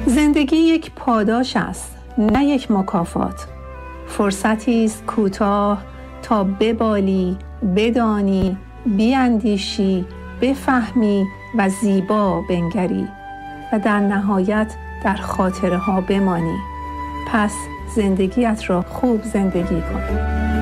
زندگی یک پاداش است، نه یک مکافات. فرصتی است کوتاه تا ببالی، بدانی، بیاندیشی، بفهمی و زیبا بنگری و در نهایت در خاطره ها بمانی. پس زندگیت را خوب زندگی کن.